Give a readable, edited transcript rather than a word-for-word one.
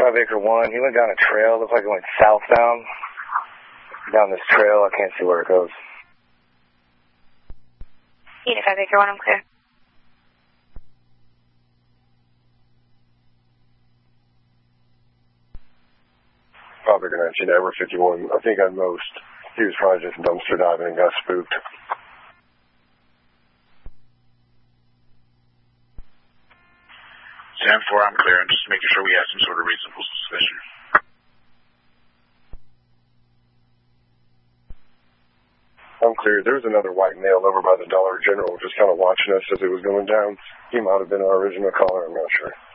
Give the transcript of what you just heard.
85 Acre 1. He went down a trail. Looks like he went southbound. Down this trail. I can't see where it goes. 85 Acre 1, I'm clear. Probably going to mention Edward 51. I think at most he was probably just dumpster diving and got spooked. Sam 4, I'm clear. I'm just making sure we have some sort of reasonable suspicion. I'm clear. There was another white male over by the Dollar General just kind of watching us as it was going down. He might have been our original caller. I'm not sure.